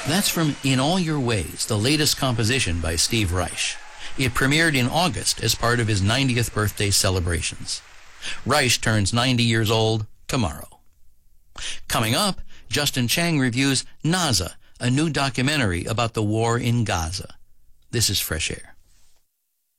That's from In All Your Ways, the latest composition by Steve Reich. It premiered in August as part of his 90th birthday celebrations. Reich turns 90 years old tomorrow. Coming up, Justin Chang reviews Naza, a new documentary about the war in Gaza. This is Fresh Air.